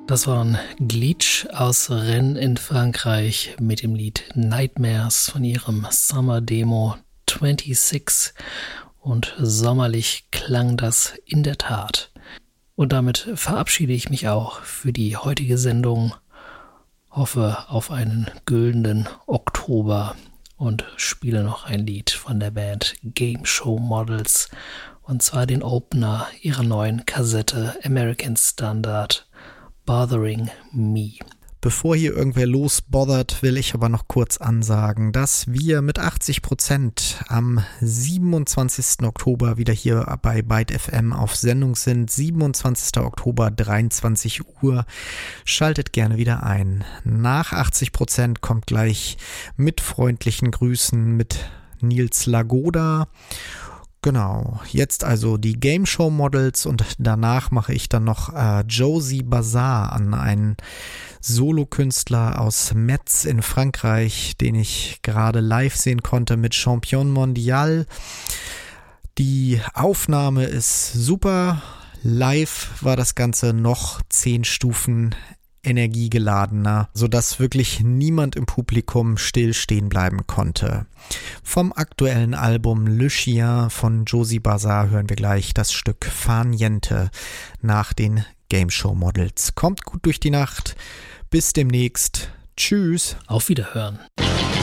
Das waren Glitch aus Rennes in Frankreich mit dem Lied Nightmares von ihrem Summer-Demo 26 und sommerlich klang das in der Tat. Und damit verabschiede ich mich auch für die heutige Sendung, hoffe auf einen güldenen Oktober und spiele noch ein Lied von der Band Game Show Models und zwar den Opener ihrer neuen Kassette American Standard Bothering Me. Bevor hier irgendwer losbothert, will ich aber noch kurz ansagen, dass wir mit 80% am 27. Oktober wieder hier bei Byte FM auf Sendung sind. 27. Oktober, 23 Uhr. Schaltet gerne wieder ein. Nach 80% kommt gleich mit freundlichen Grüßen mit Nils Lagoda. Genau, jetzt also die Game Show Models und danach mache ich dann noch Josie Bazar an, einen Solokünstler aus Metz in Frankreich, den ich gerade live sehen konnte mit Champion Mondial. Die Aufnahme ist super, live war das Ganze noch 10 Stufen energiegeladener, sodass wirklich niemand im Publikum stillstehen bleiben konnte. Vom aktuellen Album Le Chien von Josie Bazar hören wir gleich das Stück Farniente nach den Game Show Models. Kommt gut durch die Nacht, bis demnächst, tschüss. Auf Wiederhören.